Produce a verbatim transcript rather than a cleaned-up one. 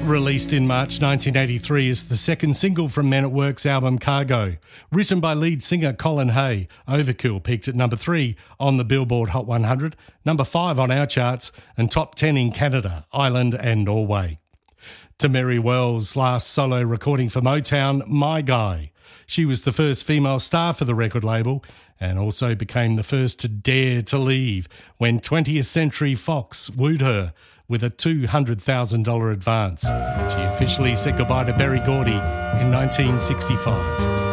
Released in March nineteen eighty-three is the second single from Men at Work's album Cargo. Written by lead singer Colin Hay, Overkill peaked at number three on the Billboard Hot one hundred, number five on our charts, and top ten in Canada, Ireland and Norway. To Mary Wells' last solo recording for Motown, My Guy. She was the first female star for the record label and also became the first to dare to leave when twentieth Century Fox wooed her with a two hundred thousand dollars advance. She officially said goodbye to Berry Gordy in nineteen sixty-five.